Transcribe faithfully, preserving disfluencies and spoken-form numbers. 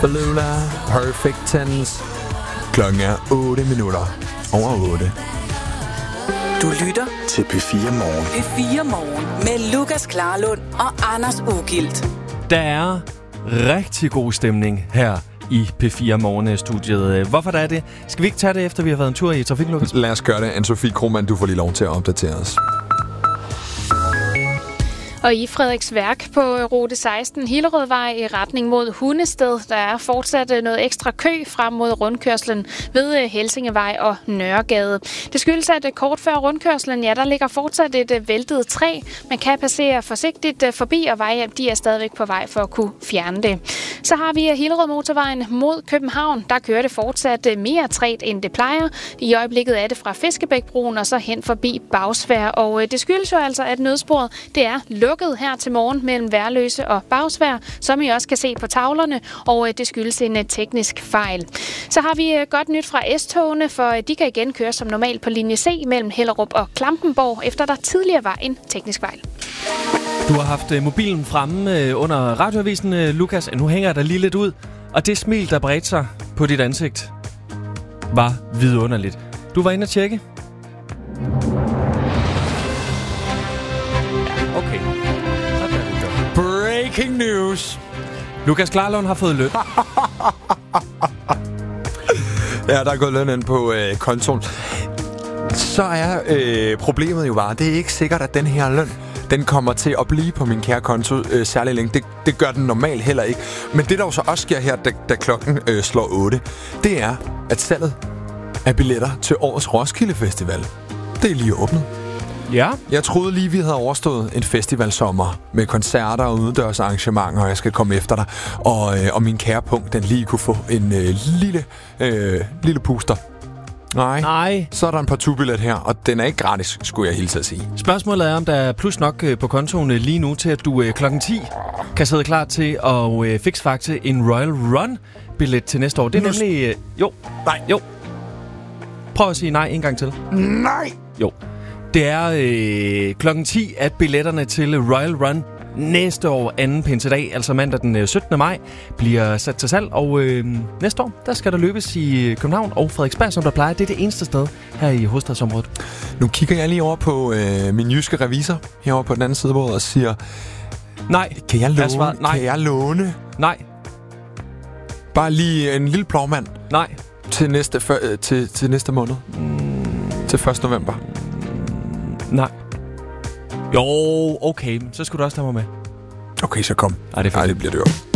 Falula, Perfect Tense. Klokken er otte minutter over otte. Du lytter til P fire Morgen. P fire Morgen med Lukas Klarlund og Anders Ugilt. Der er rigtig god stemning her i P fire Morgen-studiet. Hvorfor der er det? Skal vi ikke tage det, efter vi har været en tur i trafikken, Lukas? Lad os gøre det. Anne-Sophie Krohmann, du får lige lov til at opdatere os. Og i Frederiksværk på rute seksten Hillerødvej i retning mod Hundested, der er fortsat noget ekstra kø frem mod rundkørslen ved Helsingevej og Nørregade. Det skyldes, at kort før rundkørslen, ja, der ligger fortsat et væltet træ. Man kan passere forsigtigt forbi, og vejhjælp, de er stadigvæk på vej for at kunne fjerne det. Så har vi Hillerød motorvejen mod København. Der kører det fortsat mere træt, end det plejer. I øjeblikket er det fra Fiskebækbroen og så hen forbi Bagsværd. Og det skyldes jo altså, at nødsporet det er lukket her til morgen mellem Værløse og Bagsværd, som I også kan se på tavlerne, og det skyldes en teknisk fejl. Så har vi godt nyt fra S-togene, for de kan igen køre som normalt på linje C mellem Hellerup og Klampenborg, efter der tidligere var en teknisk fejl. Du har haft mobilen fremme under radioavisen, Lukas. Nu hænger der lige lidt ud, og det smil, der bredte sig på dit ansigt, var vidunderligt. Du var inde at tjekke? Okay. Breaking news. Lukas Klarlund har fået løn. Ja, der er gået løn ind på øh, kontoen. Så er øh, problemet jo bare, det er ikke sikkert, at den her løn, den kommer til at blive på min kære konto øh, særlig længe. Det, det gør den normalt heller ikke. Men det, der jo så også sker her, da, da klokken øh, slår otte, det er, at salget af billetter til årets Roskilde Festival, det er lige åbnet. Ja. Jeg troede lige, vi havde overstået en festivalsommer med koncerter og udendørs arrangementer, og jeg skal komme efter dig. Og, øh, og min kære punkt, den lige kunne få en øh, lille, øh, lille puster. Nej. Nej. Så er der en partout-billet her, og den er ikke gratis, skulle jeg hilse at sige. Spørgsmålet er, om der er plus nok på kontoen lige nu til, at du øh, klokken ti kan sidde klar til at øh, fiksfakse en Royal Run-billet til næste år. Det er nu... nemlig... Øh, jo. Nej. Jo. Prøv at sige nej en gang til. Nej. Jo. Det er øh, klokken ti, at billetterne til Royal Run næste år, anden pinsedag, altså mandag den syttende maj, bliver sat til salg. Og øh, næste år, der skal der løbes i København og Frederiksberg, som der plejer. Det er det eneste sted her i hovedstadsområdet. Nu kigger jeg lige over på øh, min jyske revisor herovre på den anden side af bordet og siger... Nej. Kan jeg låne? Svaret, nej. Kan jeg låne? Nej. Bare lige en lille plovmand. Nej. Til næste, for, til, til næste måned. Mm. Til første november. Nej. Jo, okay. Så skulle du også tage mig med. Okay, så kom. Ej, det, Ej, det bliver det jo.